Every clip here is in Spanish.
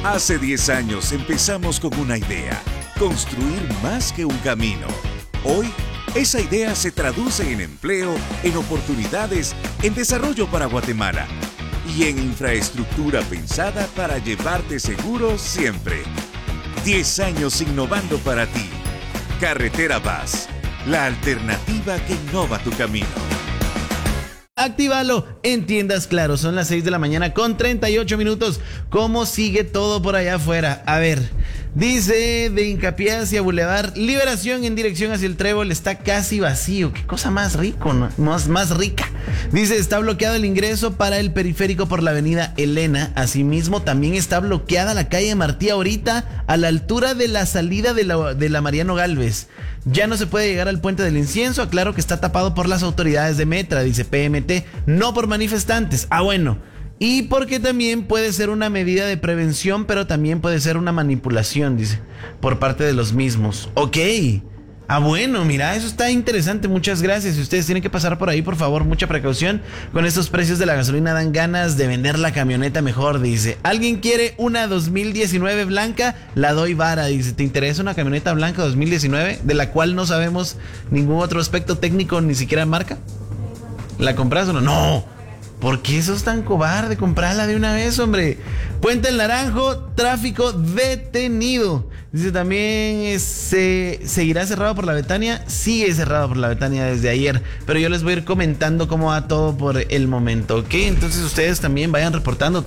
Hace 10 años empezamos con una idea, construir más que un camino. Hoy, esa idea se traduce en empleo, en oportunidades, en desarrollo para Guatemala y en infraestructura pensada para llevarte seguro siempre. 10 años innovando para ti. Carretera Vaz, la alternativa que innova tu camino. Actívalo en Tiendas Claro. Son las 6 de la mañana con 38 minutos. ¿Cómo sigue todo por allá afuera? A ver, dice de Hincapié hacia Boulevard Liberación en dirección hacia el Trébol está casi vacío. Qué cosa más rico, ¿no? más rica. Dice, está bloqueado el ingreso para el periférico por la avenida Elena. Asimismo, también está bloqueada la calle Martí ahorita a la altura de la salida de la Mariano Galvez. Ya no se puede llegar al Puente del Incienso. Aclaro que está tapado por las autoridades de Metra, dice PMT, no por manifestantes. Ah, bueno. Y porque también puede ser una medida de prevención, pero también puede ser una manipulación, dice, por parte de los mismos. Ok. Ah, bueno, mira, eso está interesante, muchas gracias. Si ustedes tienen que pasar por ahí, por favor, mucha precaución. Con estos precios de la gasolina dan ganas de vender la camioneta mejor, dice. ¿Alguien quiere una 2019 blanca? La doy vara, dice. ¿Te interesa una camioneta blanca 2019? De la cual no sabemos ningún otro aspecto técnico, ni siquiera marca. ¿La compras o no? ¡No! ¿Por qué sos tan cobarde? Comprarla de una vez, hombre. Puente El Naranjo, tráfico detenido. Dice también, ¿seguirá cerrado por la Betania? Sigue cerrado por la Betania desde ayer. Pero yo les voy a ir comentando cómo va todo por el momento, ¿ok? Entonces ustedes también vayan reportando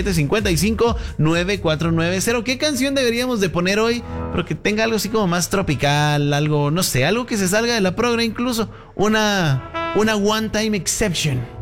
3755-9490. ¿Qué canción deberíamos de poner hoy? Pero que tenga algo así como más tropical, algo, no sé, algo que se salga de la progra incluso. Una One Time Exception.